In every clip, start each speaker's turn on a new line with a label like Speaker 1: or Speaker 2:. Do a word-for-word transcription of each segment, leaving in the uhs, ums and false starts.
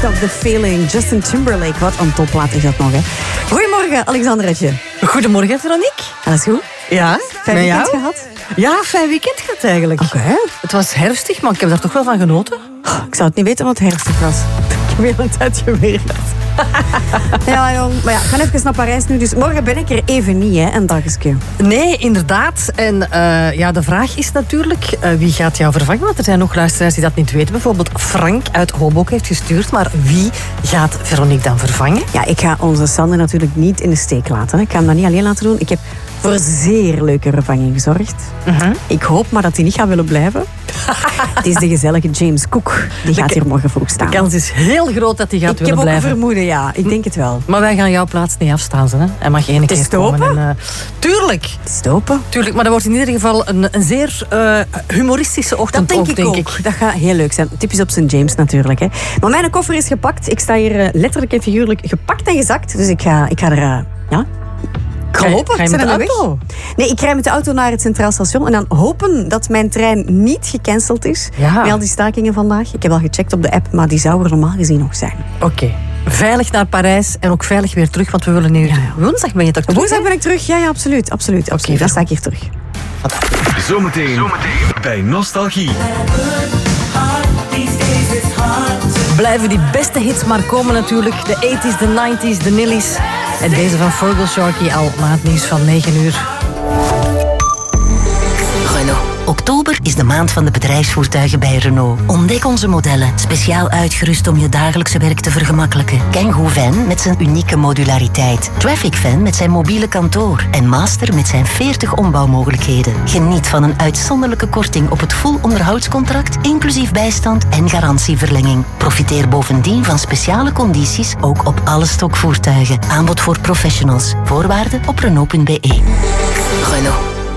Speaker 1: Stop the Feeling. Justin Timberlake, wat een topplaat is dat nog, hè. Goedemorgen, Alexanderetje.
Speaker 2: Goedemorgen, Veronique.
Speaker 1: Alles goed?
Speaker 2: Ja,
Speaker 1: Fijn weekend gehad?
Speaker 2: Ja, fijn weekend gehad eigenlijk.
Speaker 1: Oké. Okay.
Speaker 2: Het was herfstig, maar ik heb daar toch wel van genoten.
Speaker 1: Oh, ik zou het niet weten wat herfstig was. Ik heb weer een tijd gewerkt. Ja, jong. Maar ja, ik ga even naar Parijs nu. Dus morgen ben ik er even niet, hè, een dagje.
Speaker 2: Nee, inderdaad. En uh, ja, de vraag is natuurlijk, uh, wie gaat jou vervangen? Want er zijn nog luisteraars die dat niet weten. Bijvoorbeeld Frank uit Hoboken heeft gestuurd. Maar wie gaat Veronique dan vervangen?
Speaker 1: Ja, ik ga onze Sander natuurlijk niet in de steek laten. Hè. Ik ga hem dat niet alleen laten doen. Ik heb voor een zeer leuke vervanging gezorgd. Uh-huh. Ik hoop maar dat hij niet gaat willen blijven. Het is de gezellige James Cook. Die gaat hier morgen vroeg staan.
Speaker 2: De kans is heel groot dat hij gaat
Speaker 1: ik
Speaker 2: willen blijven.
Speaker 1: Ik heb ook vermoeden, ja. Ik denk het wel.
Speaker 2: Maar wij gaan jouw plaats niet afstaan. Hè? Hij mag één keer komen. En, uh, tuurlijk.
Speaker 1: Het is open.
Speaker 2: Tuurlijk, maar dat wordt in ieder geval een, een zeer uh, humoristische ochtend.
Speaker 1: Dat denk,
Speaker 2: ook,
Speaker 1: ik,
Speaker 2: denk
Speaker 1: ook.
Speaker 2: ik.
Speaker 1: Dat gaat heel leuk zijn. Typisch op Saint James natuurlijk. Hè. Maar mijn koffer is gepakt. Ik sta hier uh, letterlijk en figuurlijk gepakt en gezakt. Dus ik ga, ik ga er... Uh, ja... Ik ga lopen.
Speaker 2: Ga je met de auto?
Speaker 1: Nee, ik rij met de auto naar het Centraal Station en dan hopen dat mijn trein niet gecanceld is.
Speaker 2: Ja.
Speaker 1: Met al die stakingen vandaag. Ik heb al gecheckt op de app, maar die zou er normaal gezien nog zijn.
Speaker 2: Oké. Okay. Veilig naar Parijs en ook veilig weer terug, want we willen nu... Ja, ja. Woensdag ben je toch terug?
Speaker 1: Woensdag ben ik terug, ja, ja absoluut. absoluut, absoluut. Okay, dan sta ik hier terug.
Speaker 3: Zometeen, Zometeen bij Nostalgie.
Speaker 2: Blijven die beste hits maar komen natuurlijk. De tachtiger, de negentiger, de nillies. En deze van Fergal Sharkey al maandnieuws van negen uur.
Speaker 4: Renault. Oktober is de maand van de bedrijfsvoertuigen bij Renault. Ontdek onze modellen, speciaal uitgerust om je dagelijkse werk te vergemakkelijken. Kangoo Van met zijn unieke modulariteit. Traffic Van met zijn mobiele kantoor. En Master met zijn veertig ombouwmogelijkheden. Geniet van een uitzonderlijke korting op het full onderhoudscontract, inclusief bijstand en garantieverlenging. Profiteer bovendien van speciale condities, ook op alle stokvoertuigen. Aanbod voor professionals. Voorwaarden op Renault punt be. Renault.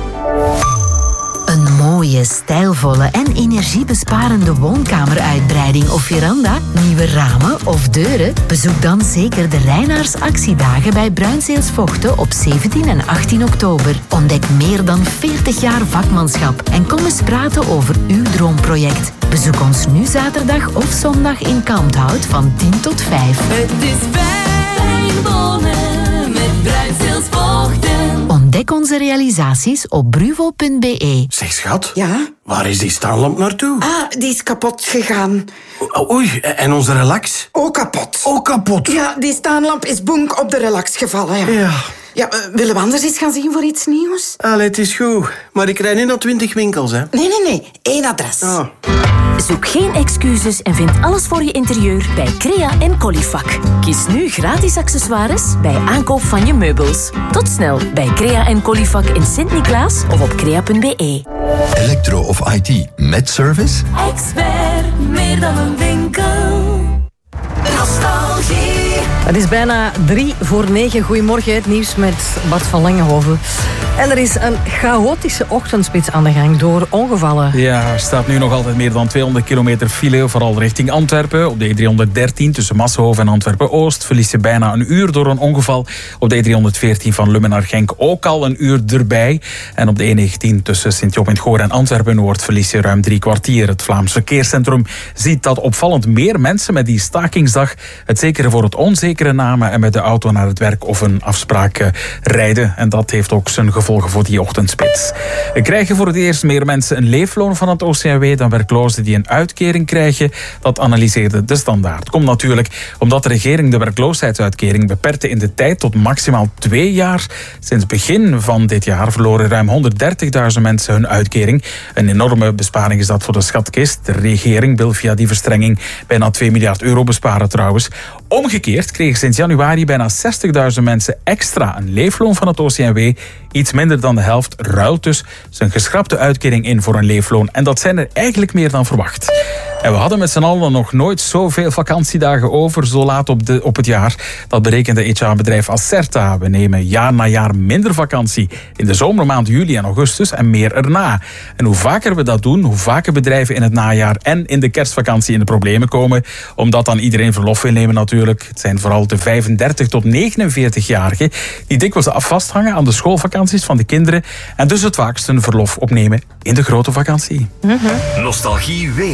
Speaker 5: Een mooie, stijlvolle en energiebesparende woonkameruitbreiding of veranda, nieuwe ramen of deuren? Bezoek dan zeker de Reinaars actiedagen bij Bruinzeels Vochten op zeventien en achttien oktober. Ontdek meer dan veertig jaar vakmanschap en kom eens praten over uw droomproject. Bezoek ons nu zaterdag of zondag in Kalmthout van tien tot vijf.
Speaker 6: Het is fijn wonen met Bruinzeels Vochten.
Speaker 5: Ontdek onze realisaties op bruvo punt be.
Speaker 7: Zeg schat,
Speaker 8: ja?
Speaker 7: Waar is die staanlamp naartoe?
Speaker 8: Ah, die is kapot gegaan.
Speaker 7: O, oei, en onze relax?
Speaker 8: Ook kapot.
Speaker 7: Ook kapot?
Speaker 8: Ja, die staanlamp is bonk op de relax gevallen. Ja.
Speaker 7: Ja.
Speaker 8: Ja, uh, willen we anders eens gaan zien voor iets nieuws?
Speaker 7: Allee, het is goed. Maar ik rijd niet naar twintig winkels, hè?
Speaker 8: Nee, nee, nee. Eén adres.
Speaker 7: Oh.
Speaker 9: Zoek geen excuses en vind alles voor je interieur bij Crea en Colifac. Kies nu gratis accessoires bij aankoop van je meubels. Tot snel bij Crea en Colifac in Sint-Niklaas of op crea punt be.
Speaker 10: Elektro of I T met service?
Speaker 6: Expert, meer dan een winkel. Nostalgie.
Speaker 2: Het is bijna drie voor negen. Goedemorgen, het nieuws met Bart van Langenhoven. En er is een chaotische ochtendspits aan de gang door ongevallen.
Speaker 11: Ja, er staat nu nog altijd meer dan tweehonderd kilometer file, vooral richting Antwerpen. Op de E driehonderddertien tussen Massenhoven en Antwerpen-Oost verliest je bijna een uur door een ongeval. Op de E driehonderdveertien van Lummen naar Genk ook al een uur erbij. En op de E negentien tussen Sint-Job-in-het-Goor en Antwerpen-Noord verlies je ruim drie kwartier. Het Vlaams Verkeerscentrum ziet dat opvallend meer mensen met die stakingsdag het zekere voor het onzekere namen en met de auto naar het werk of een afspraak rijden. En dat heeft ook zijn gevolgen voor die ochtendspits. Er krijgen voor het eerst meer mensen een leefloon van het O C M W dan werklozen die een uitkering krijgen. Dat analyseerde de Standaard. Komt natuurlijk omdat de regering de werkloosheidsuitkering beperkte in de tijd tot maximaal twee jaar. Sinds begin van dit jaar verloren ruim honderddertigduizend mensen hun uitkering. Een enorme besparing is dat voor de schatkist. De regering wil via die verstrenging bijna twee miljard euro besparen trouwens. Omgekeerd kregen sinds januari bijna zestigduizend mensen extra een leefloon van het O C M W. Iets minder dan de helft ruilt dus zijn geschrapte uitkering in voor een leefloon. En dat zijn er eigenlijk meer dan verwacht. En we hadden met z'n allen nog nooit zoveel vakantiedagen over, zo laat op, de, op het jaar. Dat berekende H R-bedrijf Acerta. We nemen jaar na jaar minder vakantie in de zomermaand juli en augustus en meer erna. En hoe vaker we dat doen, hoe vaker bedrijven in het najaar en in de kerstvakantie in de problemen komen. Omdat dan iedereen verlof wil nemen natuurlijk. Het zijn vooral de vijfendertig tot negenenveertig-jarigen die dikwijls vasthangen aan de schoolvakanties van de kinderen en dus het vaakst een verlof opnemen in de grote vakantie.
Speaker 3: Mm-hmm. Nostalgie weer.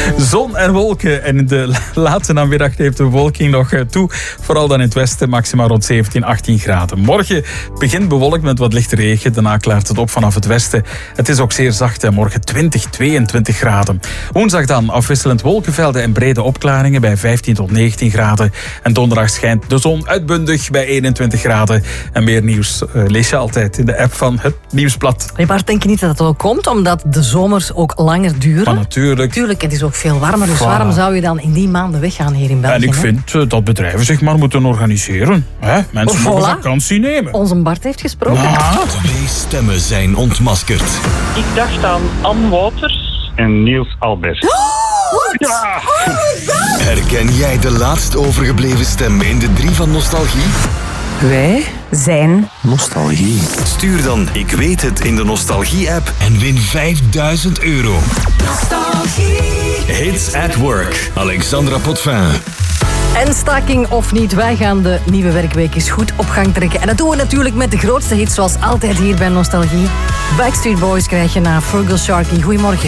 Speaker 11: Zon en wolken. En in de laatste namiddag neemt de bewolking nog toe. Vooral dan in het westen, maximaal rond zeventien, achttien graden. Morgen begint bewolkt met wat lichte regen. Daarna klaart het op vanaf het westen. Het is ook zeer zacht. Hè. Morgen twintig, tweeëntwintig graden. Woensdag dan afwisselend wolkenvelden en brede opklaringen bij vijftien tot negentien graden. En donderdag schijnt de zon uitbundig bij eenentwintig graden. En meer nieuws uh, lees je altijd in de app van het Nieuwsblad.
Speaker 2: Nee, maar denk je niet dat het ook komt omdat de zomers ook langer duren?
Speaker 11: Maar natuurlijk.
Speaker 2: Tuurlijk, het is ook veel warmer. Dus
Speaker 11: Voilà.
Speaker 2: waarom zou je dan in die maanden weggaan hier in België?
Speaker 11: En ik
Speaker 2: hè?
Speaker 11: vind uh, dat bedrijven zich maar moeten organiseren. Hè? Mensen
Speaker 2: Voilà.
Speaker 11: mogen vakantie nemen.
Speaker 2: Onze Bart heeft gesproken.
Speaker 11: Ja.
Speaker 3: Twee stemmen zijn ontmaskerd.
Speaker 12: Ik dacht aan Ann Wouters en Niels Albert. Ja!
Speaker 3: Herken jij de laatst overgebleven stem in de drie van Nostalgie?
Speaker 13: Wij zijn
Speaker 3: Nostalgie. Stuur dan Ik weet het in de Nostalgie-app en win vijfduizend euro. Hits at Work. Alexandra Potvin.
Speaker 2: En staking of niet, wij gaan de nieuwe werkweek eens goed op gang trekken. En dat doen we natuurlijk met de grootste hits, zoals altijd hier bij Nostalgie. Backstreet Boys krijg je na Fergal Sharkey. Goedemorgen.